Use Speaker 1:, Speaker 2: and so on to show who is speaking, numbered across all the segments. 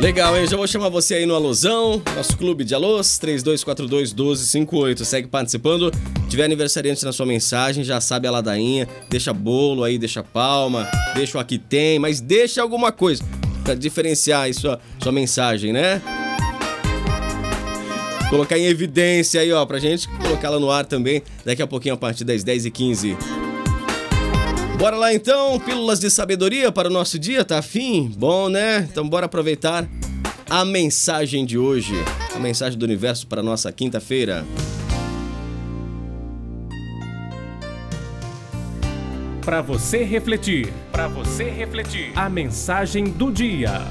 Speaker 1: Legal, hein? Já vou chamar você aí no Alôzão, nosso clube de alôs, 3242-1258. Segue participando. Se tiver aniversariante na sua mensagem, já sabe a ladainha. Deixa bolo aí, deixa palma, deixa o aqui tem, mas deixa alguma coisa pra diferenciar aí sua mensagem, né? Colocar em evidência aí, ó, pra gente colocá-la no ar também daqui a pouquinho a partir das 10h15. Bora lá então, pílulas de sabedoria para o nosso dia, tá afim? Bom, né? Então bora aproveitar a mensagem de hoje, a mensagem do universo para a nossa quinta-feira.
Speaker 2: Para você refletir, a mensagem do dia,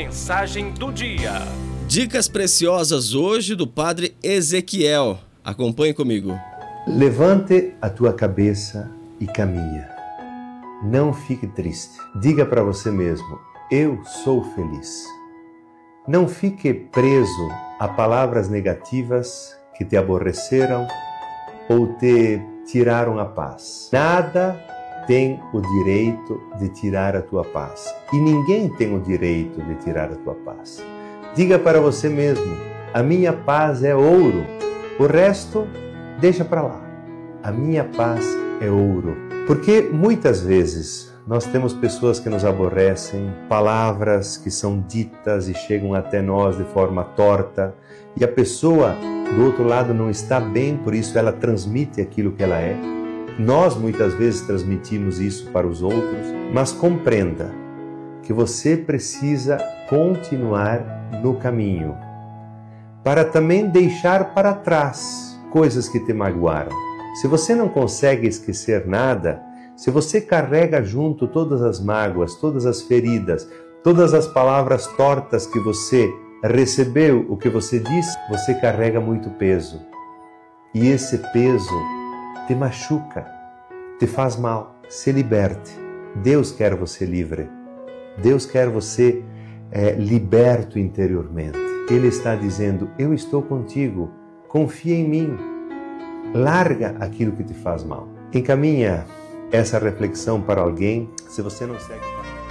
Speaker 1: Dicas preciosas hoje do Padre Ezequiel. Acompanhe comigo.
Speaker 3: Levante a tua cabeça e caminha. Não fique triste. Diga para você mesmo, eu sou feliz. Não fique preso a palavras negativas que te aborreceram ou te tiraram a paz. Nada tem o direito de tirar a tua paz. E ninguém tem o direito de tirar a tua paz. Diga para você mesmo, a minha paz é ouro. O resto, deixa para lá. A minha paz é ouro. Porque muitas vezes nós temos pessoas que nos aborrecem, palavras que são ditas e chegam até nós de forma torta, e a pessoa do outro lado não está bem, por isso ela transmite aquilo que ela é. Nós muitas vezes transmitimos isso para os outros, mas compreenda que você precisa continuar no caminho, para também deixar para trás coisas que te magoaram. Se você não consegue esquecer nada, se você carrega junto todas as mágoas, todas as feridas, todas as palavras tortas que você recebeu, o que você disse, você carrega muito peso. E esse peso te machuca, te faz mal. Se liberte. Deus quer você livre. Deus quer você liberto interiormente. Ele está dizendo, eu estou contigo, confia em mim. Larga aquilo que te faz mal. Encaminha essa reflexão para alguém, se você não segue.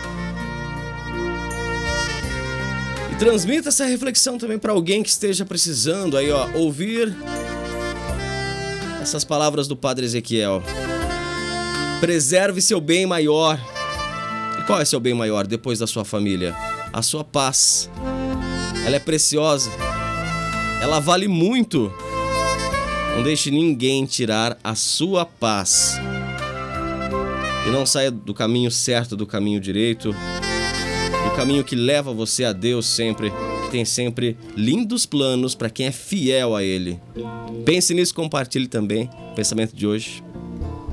Speaker 1: E transmita essa reflexão também para alguém que esteja precisando aí, ó, ouvir essas palavras do Padre Ezequiel. Preserve seu bem maior. E qual é seu bem maior depois da sua família? A sua paz. Ela é preciosa. Ela vale muito. Não deixe ninguém tirar a sua paz. E não saia do caminho certo, do caminho direito, do caminho que leva você a Deus sempre, que tem sempre lindos planos para quem é fiel a Ele. Pense nisso, compartilhe também o pensamento de hoje.